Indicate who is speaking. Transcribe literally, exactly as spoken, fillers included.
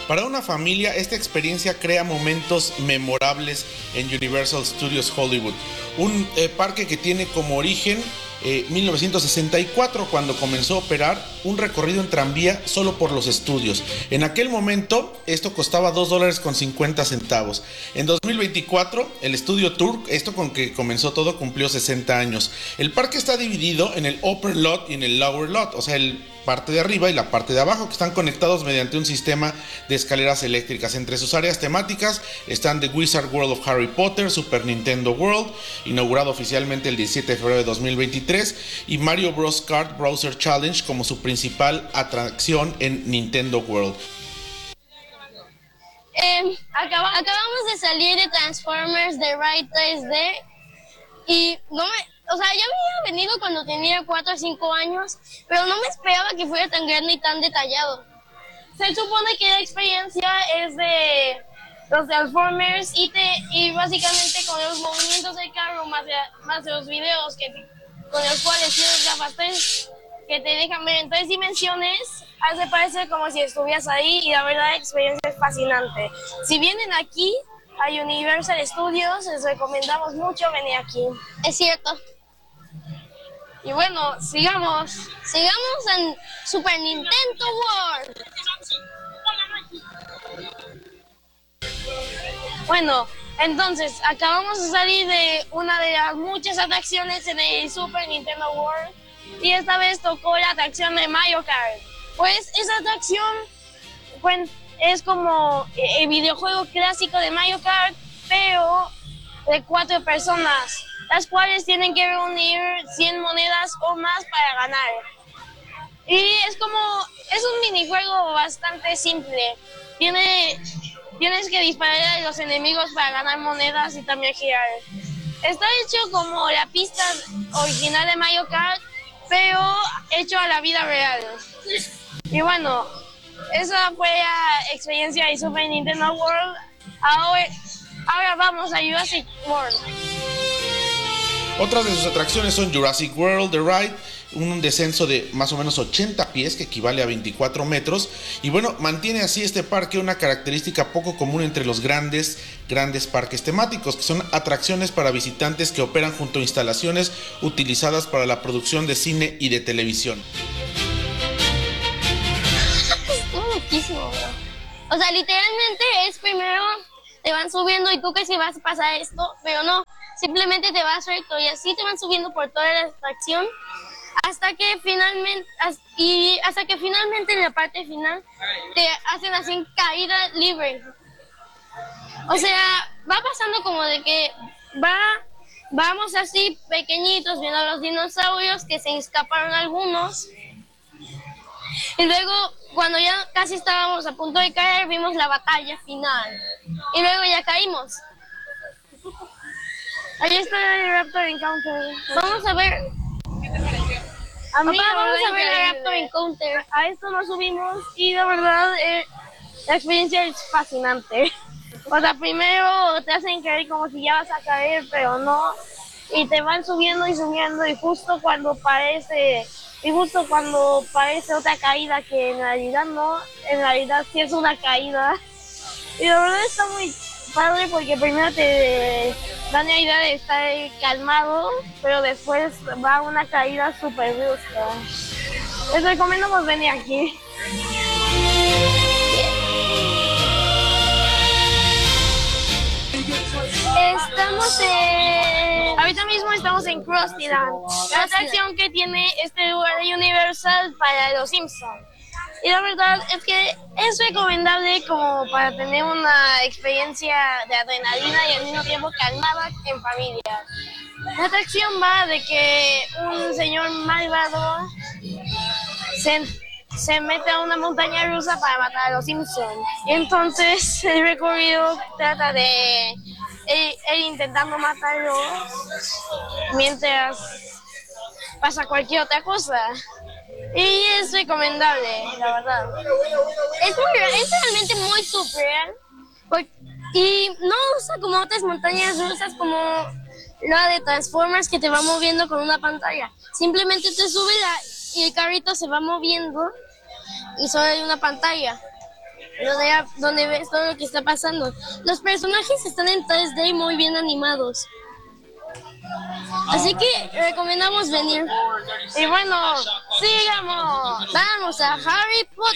Speaker 1: Para una familia, esta experiencia crea momentos memorables en Universal Studios Hollywood, un eh, parque que tiene como origen eh, mil novecientos sesenta y cuatro, cuando comenzó a operar un recorrido en tranvía solo por los estudios. En aquel momento esto costaba dos dólares con cincuenta centavos. En dos mil veinticuatro el Studio Tour, esto con que comenzó todo, cumplió sesenta años. El parque está dividido en el Upper Lot y en el Lower Lot, o sea, el parte de arriba y la parte de abajo, que están conectados mediante un sistema de escaleras eléctricas. Entre sus áreas temáticas están The Wizard World of Harry Potter, Super Nintendo World, inaugurado oficialmente el diecisiete de febrero de dos mil veintitrés, y Mario Bros. Kart Browser Challenge como su principal atracción en Nintendo World.
Speaker 2: Eh, acaba, acabamos de salir de Transformers The Ride tres D y no me... O sea, ya había venido cuando tenía cuatro o cinco años, pero no me esperaba que fuera tan grande y tan detallado. Se supone que la experiencia es de los Transformers y, te, y básicamente con los movimientos del carro, más de, más de los videos que, con los cuales tienes gafas tres que te dejan ver en tres dimensiones, hace parecer como si estuvieras ahí, y la verdad la experiencia es fascinante. Si vienen aquí a Universal Studios, les recomendamos mucho venir aquí.
Speaker 3: Es cierto.
Speaker 2: Y bueno, sigamos.
Speaker 3: Sigamos en Super Nintendo World.
Speaker 2: Bueno, entonces, acabamos de salir de una de las muchas atracciones en el Super Nintendo World, y esta vez tocó la atracción de Mario Kart. Pues esa atracción pues, es como el videojuego clásico de Mario Kart, pero de cuatro personas, las cuales tienen que reunir cien monedas o más para ganar. Y es como, es un minijuego bastante simple. Tiene, tienes que disparar a los enemigos para ganar monedas y también girar. Está hecho como la pista original de Mario Kart, pero hecho a la vida real. Y bueno, esa fue la experiencia de Super Nintendo World. Ahora, ahora vamos a Jurassic World.
Speaker 1: Otras de sus atracciones son Jurassic World The Ride, un descenso de más o menos ochenta pies, que equivale a veinticuatro metros, y bueno, mantiene así este parque una característica poco común entre los grandes, grandes parques temáticos, que son atracciones para visitantes que operan junto a instalaciones utilizadas para la producción de cine y de televisión.
Speaker 3: Es muchísimo, bro. O sea, literalmente es primero te van subiendo y tú que si vas a pasar esto, pero no, simplemente te vas recto y así te van subiendo por toda la atracción hasta que finalmente y hasta que finalmente en la parte final te hacen así caída libre. O sea, va pasando como de que va vamos así pequeñitos viendo a los dinosaurios, que se escaparon algunos, y luego cuando ya casi estábamos a punto de caer vimos la batalla final y luego ya caímos.
Speaker 2: Ahí está el Raptor Encounter.
Speaker 3: Vamos a ver.
Speaker 2: ¿Qué te pareció? A mí,
Speaker 3: Papá, vamos
Speaker 2: verdad,
Speaker 3: a ver el
Speaker 2: increíble.
Speaker 3: Raptor Encounter.
Speaker 2: A esto nos subimos y la verdad eh, la experiencia es fascinante. O sea, primero te hacen creer como si ya vas a caer, pero no. Y te van subiendo y subiendo y justo cuando parece, y justo cuando parece otra caída que en realidad no, en realidad sí es una caída. Y la verdad está muy padre porque primero te dan la idea de estar calmado, pero después va una caída súper brusca. Les recomendamos venir aquí.
Speaker 3: Estamos en...
Speaker 2: Ahorita mismo estamos en Krusty Land, la atracción que tiene este lugar de Universal para los Simpsons. Y la verdad es que es recomendable como para tener una experiencia de adrenalina y al mismo tiempo calmada en familia. La atracción va de que un señor malvado se, se mete a una montaña rusa para matar a los Simpsons. Y entonces el recorrido trata de él, él intentando matarlo mientras pasa cualquier otra cosa. Y es recomendable, la verdad.
Speaker 3: Es, muy, es realmente muy surreal. Y no usa como otras montañas rusas como la de Transformers que te va moviendo con una pantalla. Simplemente te sube la, y el carrito se va moviendo y solo hay una pantalla. donde, donde ves todo lo que está pasando. Los personajes están en tres D muy bien animados. Así que recomendamos venir.
Speaker 2: Y bueno, sigamos.
Speaker 3: Vamos a Harry Potter.